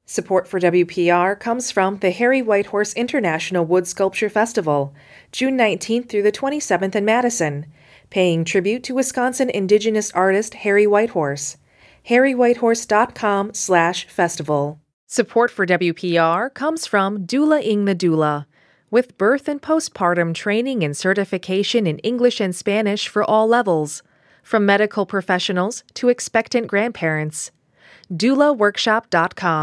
Support for WPR comes from the Harry Whitehorse International Wood Sculpture Festival, June 19th through the 27th in Madison, paying tribute to Wisconsin Indigenous artist Harry Whitehorse. harrywhitehorse.com/festival. Support for WPR comes from Doula Ing the Doula, with birth and postpartum training and certification in English and Spanish for all levels, from medical professionals to expectant grandparents. doulaworkshop.com